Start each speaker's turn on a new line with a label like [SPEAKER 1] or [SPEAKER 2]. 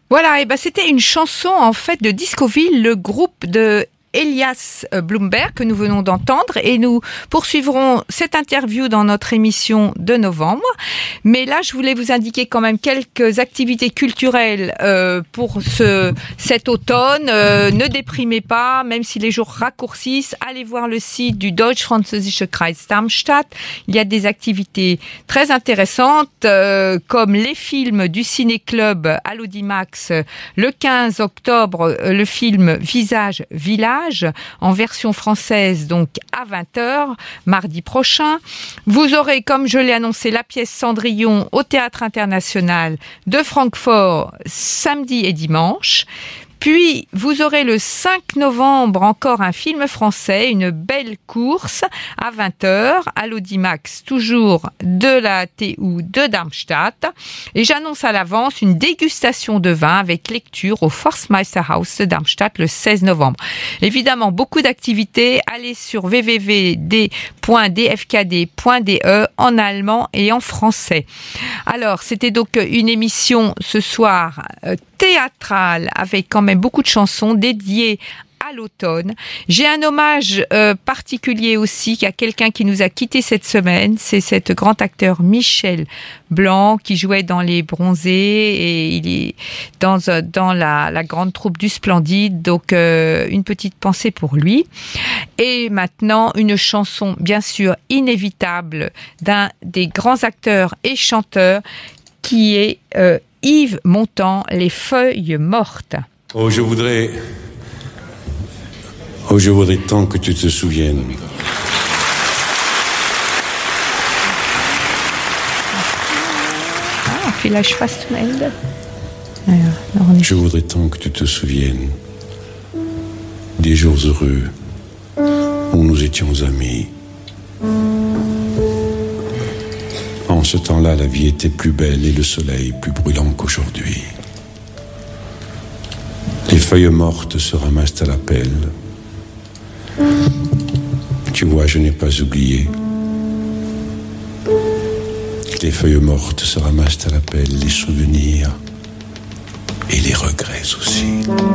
[SPEAKER 1] Voilà, et ben c'était une chanson en fait de Discoville, le groupe de Elias Bloomberg que nous venons d'entendre, et nous poursuivrons cette interview dans notre émission de novembre. Mais là, je voulais vous indiquer quand même quelques activités culturelles pour cet automne. Ne déprimez pas, même si les jours raccourcissent. Allez voir le site du Deutsch-Französische Kreis Darmstadt. Il y a des activités très intéressantes, comme les films du Ciné-Club à l'Audimax. Le 15 octobre, le film Visage Village, en version française, donc à 20h, mardi prochain. Vous aurez, comme je l'ai annoncé, la pièce Cendrillon au Théâtre International de Francfort, samedi et dimanche. Puis, vous aurez le 5 novembre encore un film français, Une belle course, à 20h, à l'Audimax, toujours de la TU de Darmstadt. Et j'annonce à l'avance une dégustation de vin avec lecture au Forstmeisterhaus de Darmstadt le 16 novembre. Évidemment, beaucoup d'activités. Allez sur www.dfkd.de en allemand et en français. Alors, c'était donc une émission ce soir théâtrale avec quand même beaucoup de chansons dédiées à l'automne. J'ai un hommage particulier aussi à quelqu'un qui nous a quittés cette semaine. C'est cet grand acteur Michel Blanc qui jouait dans Les Bronzés et il est dans la grande troupe du Splendide. Donc une petite pensée pour lui. Et maintenant une chanson bien sûr inévitable d'un des grands acteurs et chanteurs qui est Yves Montand, Les Feuilles Mortes.
[SPEAKER 2] Oh, je voudrais tant que tu te souviennes.
[SPEAKER 1] Vielleicht fast zum Ende.
[SPEAKER 2] Je voudrais tant que tu te souviennes des jours heureux où nous étions amis. En ce temps-là, la vie était plus belle et le soleil plus brûlant qu'aujourd'hui. Les feuilles mortes se ramassent à la pelle. Tu vois, je n'ai pas oublié. Les feuilles mortes se ramassent à la pelle, les souvenirs et les regrets aussi.